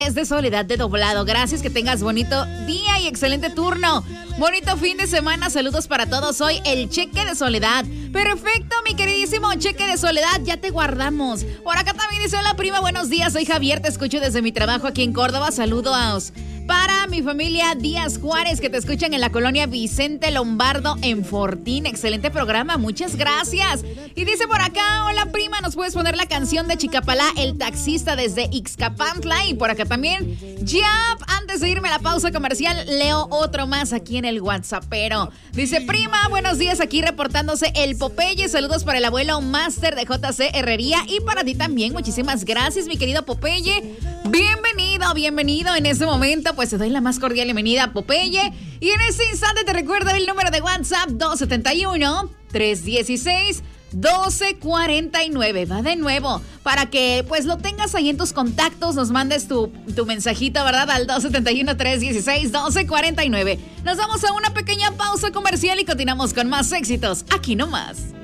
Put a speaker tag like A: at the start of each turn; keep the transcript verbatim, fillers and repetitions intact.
A: Es de Soledad de Doblado. Gracias, que tengas bonito día y excelente turno. Bonito fin de semana. Saludos para todos. Soy el Cheque de Soledad. Perfecto, mi queridísimo Cheque de Soledad. Ya te guardamos. Por acá también dice: hola, prima, buenos días. Soy Javier, te escucho desde mi trabajo aquí en Córdoba. Saludos para mi familia Díaz Juárez, que te escuchan en la colonia Vicente Lombardo en Fortín. Excelente programa, muchas gracias. Y dice por acá: hola, prima, ¿nos puedes poner la canción de Chicapalá, el taxista, desde Ixcapantla? Y por acá también, ya, antes de irme a la pausa comercial, leo otro más aquí en el WhatsAppero. Dice: prima, buenos días, aquí reportándose el Popeye. Saludos para el abuelo Máster de J C Herrería y para ti también. Muchísimas gracias, mi querido Popeye. Bienvenido, bienvenido. En este momento, pues te doy la más cordial bienvenida a Popeye. Y en este instante te recuerdo el número de WhatsApp: dos siete uno, tres uno seis, uno dos cuatro nueve. Va de nuevo, para que pues lo tengas ahí en tus contactos, nos mandes tu, tu mensajito, ¿verdad? Al dos siete uno, tres uno seis, uno dos cuatro nueve. Nos vamos a una pequeña pausa comercial y continuamos con más éxitos aquí nomás.